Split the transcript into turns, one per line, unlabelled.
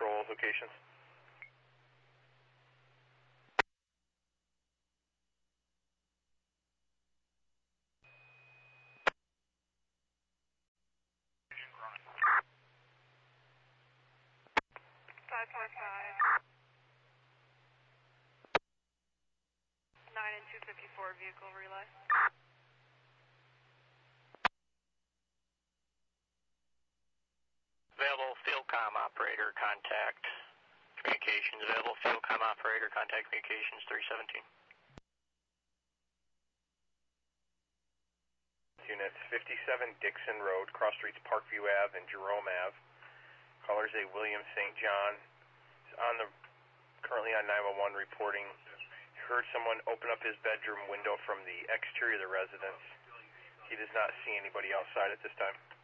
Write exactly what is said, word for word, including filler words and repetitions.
patrol locations.
five four five. nine and two fifty-four vehicle relay.
Available FieldCom operator, contact communications. Available FieldCom operator, contact communications three seventeen.
Units fifty-seven Dixon Road, cross streets Parkview Ave and Jerome Ave. Callers A. William Saint John is on the currently on nine one one reporting. Heard someone open up his bedroom window from the exterior of the residence. He does not see anybody outside at this time.